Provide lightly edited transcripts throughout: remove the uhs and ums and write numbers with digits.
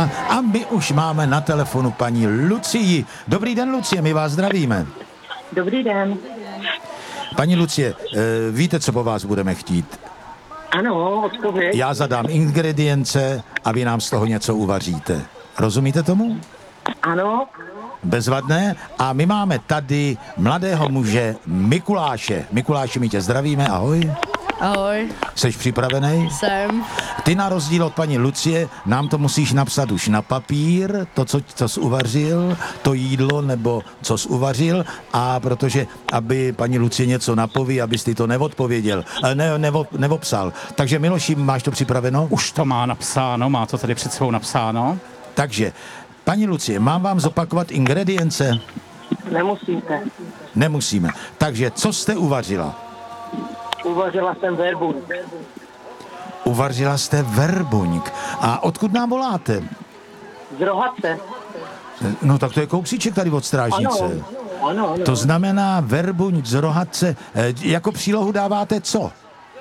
A my už máme na telefonu paní Lucii. Dobrý den, Lucie, my vás zdravíme. Dobrý den. Paní Lucie, víte, co po vás budeme chtít? Ano, odpověď. Já zadám ingredience a vy nám z toho něco uvaříte. Rozumíte tomu? Ano. Bezvadné. A my máme tady mladého muže Mikuláše. Mikuláši, my tě zdravíme, ahoj. Ahoj. Jsi připravený? Jsem. Ty na rozdíl od paní Lucie nám to musíš napsat už na papír, to, co jsi uvařil, to jídlo nebo co jsi uvařil, a protože, aby paní Lucie něco napoví, abys ty to neodpověděl, nevopsal. Takže Miloši, máš to připraveno? Už to má napsáno, má to tady před sebou napsáno. Takže, paní Lucie, mám vám zopakovat ingredience? Nemusíte. Nemusíme. Takže, co jste uvařila? Uvařila jsem verbuňk. Uvařila jste verbuňk. A odkud nám voláte? Z Rohatce. No tak to je kousíček tady od Strážnice. Ano. To znamená verbuňk z Rohatce. Jako přílohu dáváte co?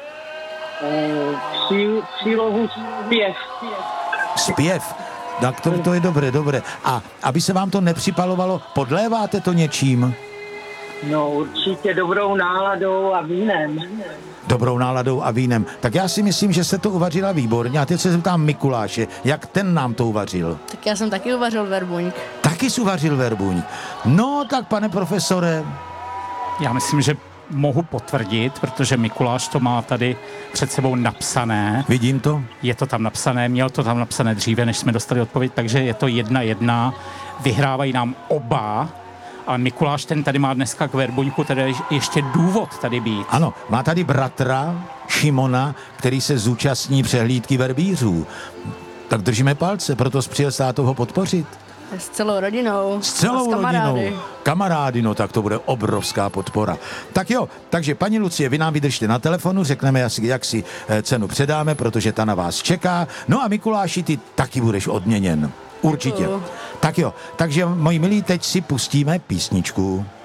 Přílohu zpěv. Zpěv. Tak to je dobré. A aby se vám to nepřipalovalo, podléváte to něčím? No určitě dobrou náladou a vínem. Dobrou náladou a vínem. Tak já si myslím, že se to uvařila výborně. A teď se zeptám Mikuláše, jak ten nám to uvařil? Tak já jsem taky uvařil verbuňk. Taky jsi uvařil verbuňk. No tak, pane profesore. Já myslím, že mohu potvrdit, protože Mikuláš to má tady před sebou napsané. Vidím to. Je to tam napsané, měl to tam napsané dříve, než jsme dostali odpověď, takže je to 1-1. Vyhrávají nám oba. Ale Mikuláš ten tady má dneska k verbuňku tedy ještě důvod tady být. Ano, má tady bratra Šimona, který se zúčastní přehlídky verbířů. Tak držíme palce, proto jsi přijel stát ho podpořit. S celou rodinou. S celou rodinou. Kamarády, no tak to bude obrovská podpora. Tak jo, takže paní Lucie, vy nám vydržte na telefonu, řekneme, jak si cenu předáme, protože ta na vás čeká. No a Mikuláši, ty taky budeš odměněn. Určitě. Tak jo, takže moji milí, teď si pustíme písničku.